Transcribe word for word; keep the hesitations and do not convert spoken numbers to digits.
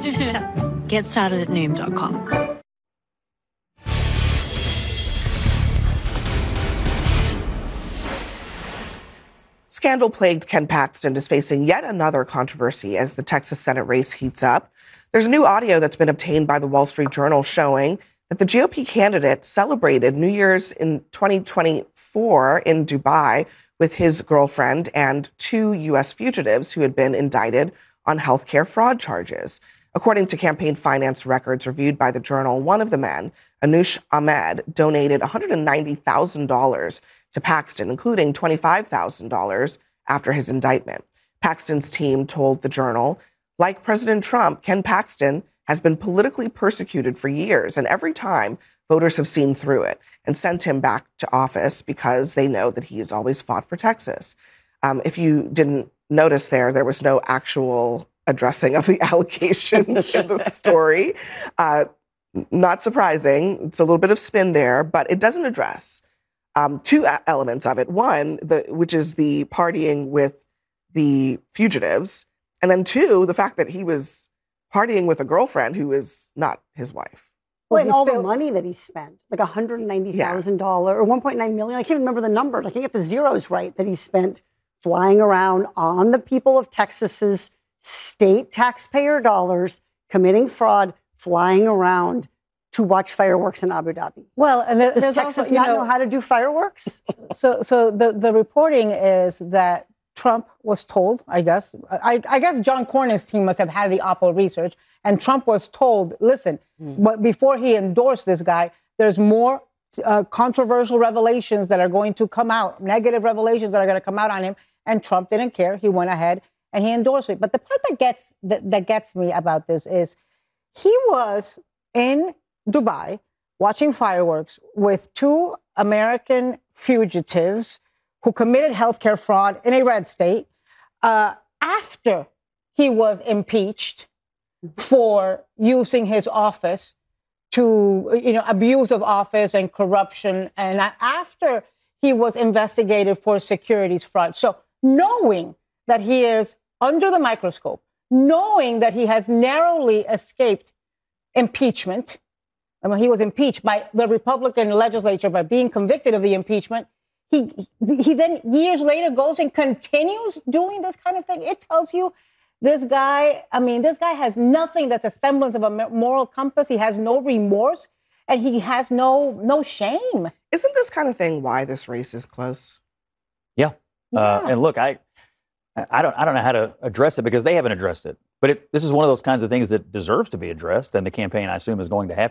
Get started at noom dot com. Scandal-plagued Ken Paxton is facing yet another controversy as the Texas Senate race heats up. There's new audio that's been obtained by the Wall Street Journal showing that the G O P candidate celebrated New Year's in twenty twenty-four in Dubai with his girlfriend and two U S fugitives who had been indicted on healthcare fraud charges. According to campaign finance records reviewed by the Journal, one of the men, Anush Ahmed, donated one hundred ninety thousand dollars to Paxton, including twenty-five thousand dollars after his indictment. Paxton's team told the Journal, like President Trump, Ken Paxton has been politically persecuted for years, and every time voters have seen through it and sent him back to office because they know that he has always fought for Texas. Um, if you didn't notice there, there was no actual addressing of the allegations in the story. Uh, not surprising. It's a little bit of spin there, but it doesn't address um, two elements of it. One, the, which is the partying with the fugitives. And then two, the fact that he was partying with a girlfriend who is not his wife. Well, and all still, the money that he spent, like one hundred ninety thousand dollars yeah. or one point nine million dollars. I can't remember the number. I can't get the zeros right that he spent flying around on the people of Texas's state taxpayer dollars, committing fraud, flying around to watch fireworks in Abu Dhabi. Well, and there, does there's Texas also, you not know, know how to do fireworks? So, so the, the reporting is that Trump was told, I guess, I, I guess John Cornyn's team must have had the Oppo research, and Trump was told, listen, mm. but before he endorsed this guy, there's more uh, controversial revelations that are going to come out, negative revelations that are going to come out on him, and Trump didn't care. He went ahead and he endorsed it. But the part that gets that, that gets me about this is he was in Dubai watching fireworks with two American fugitives who committed healthcare fraud in a red state uh, after he was impeached for using his office to, you know, abuse of office and corruption, and after he was investigated for securities fraud. So knowing that he is under the microscope, knowing that he has narrowly escaped impeachment, I mean, he was impeached by the Republican legislature by being convicted of the impeachment. He, he then years later goes and continues doing this kind of thing. It tells you this guy, I mean, this guy has nothing that's a semblance of a moral compass. He has no remorse and he has no no shame. Isn't this kind of thing why this race is close? Yeah. yeah. Uh, and look, I I don't I don't know how to address it because they haven't addressed it. But it, this is one of those kinds of things that deserves to be addressed. And the campaign, I assume, is going to have